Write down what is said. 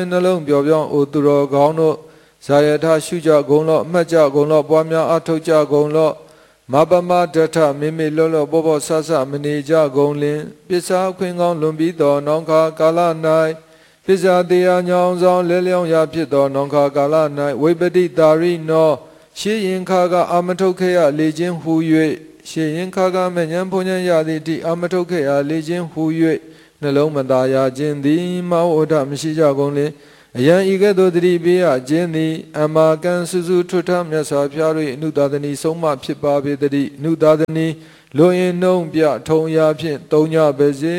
နှလုံးပြောပြောင်းအိုသူတော်ကောင်းတို့ဇာယထရှုကြကုန်လော့မှတ်ကြကုန်လော့ပွားများအထောက်ကြကုန်လော့မပမဒထမိမိလောလောဘောဘောဆဆမနေကြကုန်လင်ပစ္စာခွင်ကောင်းလွန်ပြီးသောနောင်ခါကာလ၌ပစ္စာတရားညောင်းဆောင်လဲလျောင်းရာဖြစ်သောနောင်ခါကာလ၌ဝိပတိတာရိနောရှေးရင်ခါကအာမထုတ်ခဲ့ရလေခြင်းဟူ၍ရှေးရင်ခါကမဉ္ဇဉ်ဘုံဉ္ဇဉ်ရသည်တိအာမထုတ်ခဲ့ရလေခြင်းဟူ၍နှလုံးမသာရခြင်းသည်မဝဒမရှိကြကုန်လင်အယံဤကဲ့သို့တတိပေးရခြင်းသည်အမာကံစုစုထွတ်ထမြတ်စွာဘုရား၏အနုသာသနီဆုံးမဖြစ်ပါပေတည်းအနုသာသနီလိုရင်နှုံးပြထုံရာဖြင့်သုံးညပါစေ